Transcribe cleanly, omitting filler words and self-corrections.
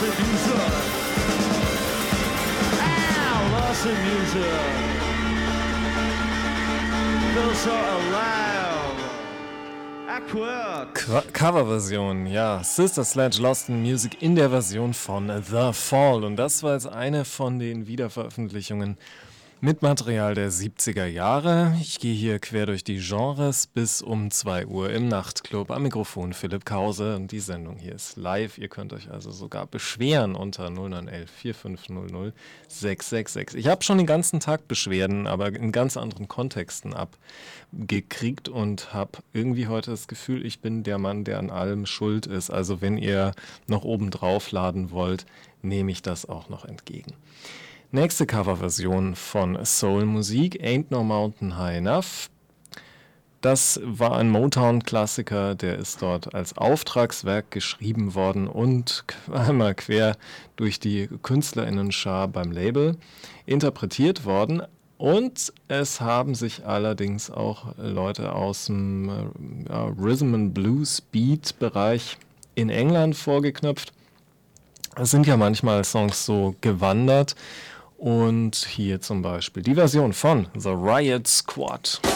seducer. Ow, the seducer. Feel so alive. I quit. Coverversion, ja. Sister Sledge Lost in Music in der Version von The Fall. Und das war jetzt eine von den Wiederveröffentlichungen mit Material der 70er Jahre. Ich gehe hier quer durch die Genres bis um 2 Uhr im Nachtclub. Am Mikrofon Philipp Krause und die Sendung hier ist live. Ihr könnt euch also sogar beschweren unter 0911 4500 666. Ich habe schon den ganzen Tag Beschwerden, aber in ganz anderen Kontexten abgekriegt und habe irgendwie heute das Gefühl, ich bin der Mann, der an allem schuld ist. Also wenn ihr noch oben drauf laden wollt, nehme ich das auch noch entgegen. Nächste Coverversion von Soul-Musik, Ain't No Mountain High Enough. Das war ein Motown-Klassiker, der ist dort als Auftragswerk geschrieben worden und einmal quer durch die KünstlerInnen-Schar beim Label interpretiert worden. Und es haben sich allerdings auch Leute aus dem Rhythm and Blues Beat-Bereich in England vorgeknöpft. Es sind ja manchmal Songs so gewandert. Und hier zum Beispiel die Version von The Riot Squad.